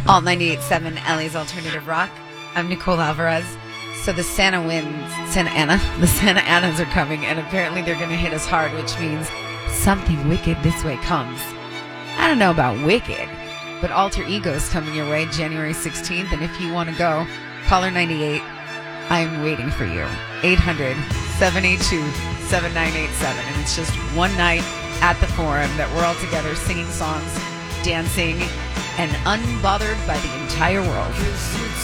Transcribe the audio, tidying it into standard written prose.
Alt 98.7 LA's Alternative Rock. I'm Nicole Alvarez. So the Santa Anas are coming, and apparently they're going to hit us hard, which means something wicked this way comes. I don't know about wicked, but Alter Ego is coming your way January 16th, and if you want to go, caller 98, I'm waiting for you. 800-782-7987, and it's just one night at the Forum that we're all together singing songs, dancing, and unbothered by the entire world.